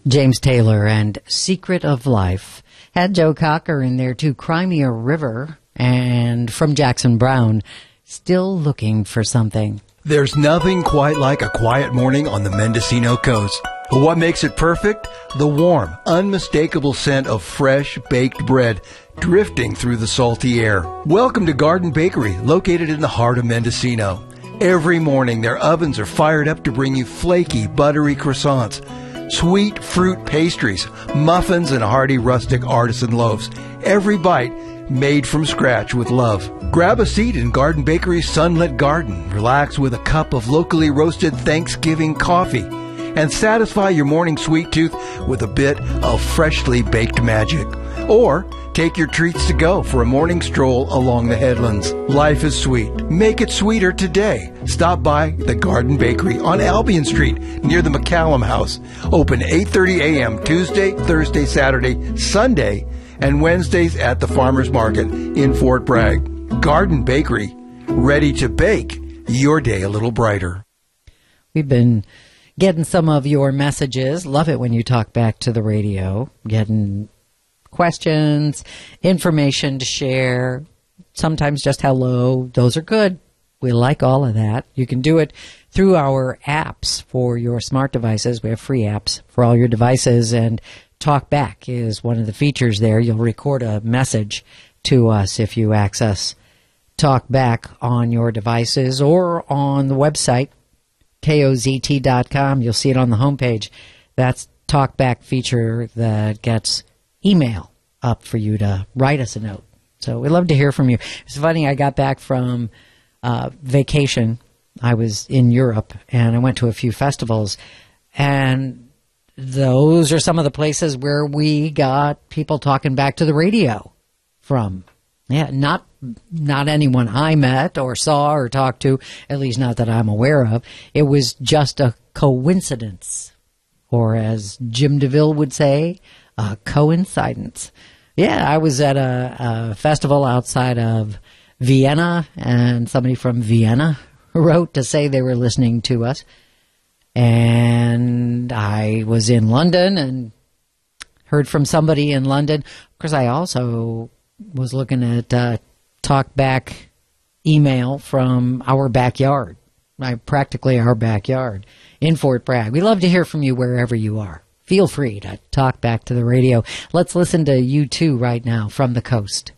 James Taylor and Secret of Life. Had Joe Cocker in there too, Crimea River, and from Jackson Browne, Still Looking for Something. There's nothing quite like a quiet morning on the Mendocino coast. But what makes it perfect? The warm, unmistakable scent of fresh baked bread drifting through the salty air. Welcome to Garden Bakery, located in the heart of Mendocino. Every morning, their ovens are fired up to bring you flaky, buttery croissants, sweet fruit pastries, muffins, and hearty rustic artisan loaves. Every bite made from scratch with love. Grab a seat in Garden Bakery's sunlit garden, relax with a cup of locally roasted Thanksgiving coffee, and satisfy your morning sweet tooth with a bit of freshly baked magic. Or take your treats to go for a morning stroll along the headlands. Life is sweet. Make it sweeter today. Stop by the Garden Bakery on Albion Street near the McCallum House. Open 8:30 a.m. Tuesday, Thursday, Saturday, Sunday, and Wednesdays at the Farmers Market in Fort Bragg. Garden Bakery, ready to bake your day a little brighter. We've been getting some of your messages. Love it when you talk back to the radio. Getting questions, information to share, sometimes just hello. Those are good. We like all of that. You can do it through our apps for your smart devices. We have free apps for all your devices, and TalkBack is one of the features there. You'll record a message to us if you access TalkBack on your devices or on the website, kozt.com. You'll see it on the homepage. That's TalkBack feature that gets email up for you to write us a note. So we love to hear from you. It's funny, I got back from vacation. I was in Europe, and I went to a few festivals, and those are some of the places where we got people talking back to the radio from. Yeah, not anyone I met or saw or talked to, at least not that I'm aware of. It was just a coincidence, or as Jim DeVille would say, a coincidence. Yeah, I was at a festival outside of Vienna, and somebody from Vienna wrote to say they were listening to us. And I was in London and heard from somebody in London. Of course, I also was looking at TalkBack email from our backyard, practically our backyard in Fort Bragg. We love to hear from you wherever you are. Feel free to talk back to the radio. Let's listen to U2 right now, From the Coast.